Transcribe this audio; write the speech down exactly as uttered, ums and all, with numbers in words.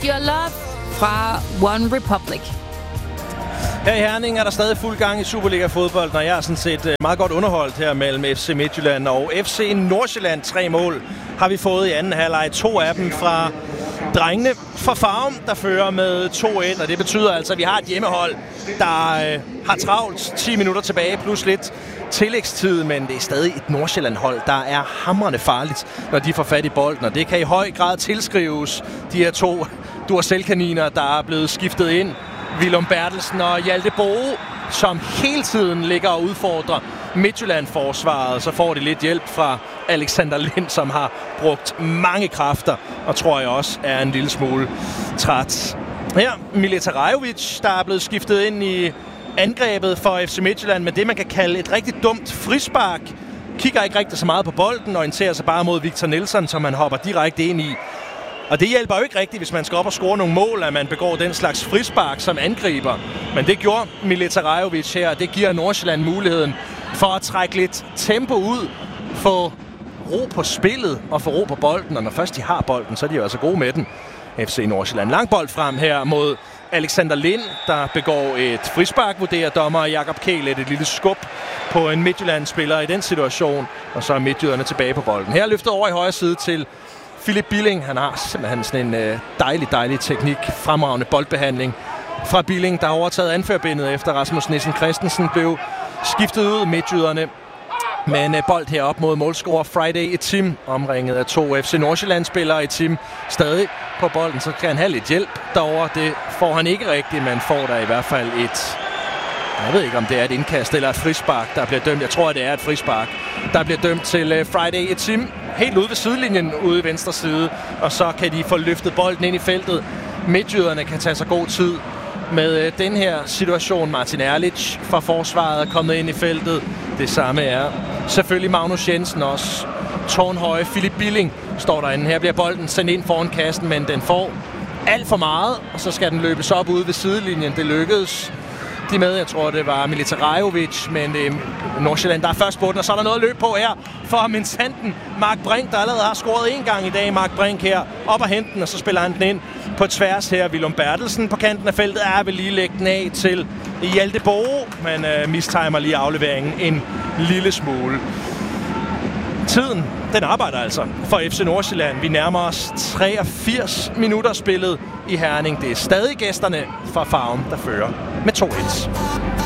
Your Love fra One Republic. Her i Herning er der stadig fuld gang i Superliga-fodbold, når jeg er sådan set meget godt underholdt her mellem F C Midtjylland og F C Nordsjælland. Tre mål har vi fået i anden halvleg. To af dem fra drengene fra Farum, der fører med to et, og det betyder altså, at vi har et hjemmehold, der øh, har travlt. ti minutter tilbage plus lidt tillægstid, men det er stadig et Nordsjælland-hold, der er hamrende farligt, når de får fat i bolden, og det kan i høj grad tilskrives de her to Duracell-kaniner, der er blevet skiftet ind. Willum Bertelsen og Hjalte Boe, som hele tiden ligger og udfordrer Midtjylland-forsvaret. Så får de lidt hjælp fra Alexander Lind, som har brugt mange kræfter, og tror jeg også er en lille smule træt. Her, Mileta Rajovic, der er blevet skiftet ind i angrebet for F C Midtjylland med det, man kan kalde et rigtig dumt frispark. Kigger ikke rigtig så meget på bolden, og orienterer sig bare mod Victor Nielsen, som man hopper direkte ind i. Og det hjælper jo ikke rigtigt, hvis man skal op og score nogle mål, at man begår den slags frispark som angriber. Men det gjorde Mileta Rajovic her, og det giver Nordsjælland muligheden for at trække lidt tempo ud, få ro på spillet og få ro på bolden. Og når først de har bolden, så er de jo altså gode med den. F C Nordsjælland. Lang bold frem her mod Alexander Lind, der begår et frispark, vurderer dommer Jakob Kjell et lille skub på en Midtjylland-spiller i den situation. Og så er midtjyderne tilbage på bolden. Her løftet over i højre side til Philip Billing. Han har simpelthen sådan en øh, dejlig, dejlig teknik, fremragende boldbehandling fra Billing, der har overtaget anførbindet efter Rasmus Nissen Christensen blev skiftet ud midtjyderne. Men øh, bold herop mod målscorer Friday Etim, omringet af to F C Nordsjælland-spillere. Etim stadig på bolden, så kan han have lidt hjælp derovre. Det får han ikke rigtigt, men får der i hvert fald et... Jeg ved ikke, om det er et indkast eller et frispark, der bliver dømt. Jeg tror, det er et frispark, der bliver dømt til Friday Etim. Helt ude ved sidelinjen, ude i venstre side. Og så kan de få løftet bolden ind i feltet. Midtjyderne kan tage sig god tid med den her situation. Martin Erlich fra forsvaret er kommet ind i feltet. Det samme er selvfølgelig Magnus Jensen også. Tårnhøje Philip Billing står derinde. Her bliver bolden sendt ind foran kassen, men den får alt for meget. Og så skal den løbes op ude ved sidelinjen. Det lykkedes de med. Jeg tror, det var Mileta Rajovic, men det er Nordsjælland, der er først på den, og så er der noget at løbe på her for Minsanten. Mark Brink, der allerede har scoret en gang i dag. Mark Brink her op og hente den, og så spiller han den ind på tværs her. Willum Bertelsen på kanten af feltet er vel lige lægge den af til Hjalte Boe, men øh, mistimer lige afleveringen en lille smule. Tiden, den arbejder altså for F C Nordsjælland. Vi nærmer os treogfirs minutter spillet i Herning. Det er stadig gæsterne fra Farum, der fører med to et.